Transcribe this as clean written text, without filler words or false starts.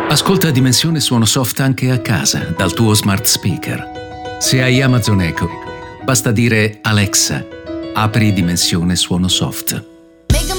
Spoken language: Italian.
Ascolta Dimensione Suono Soft anche a casa dal tuo smart speaker. Se hai Amazon Echo, basta dire Alexa, apri Dimensione Suono Soft.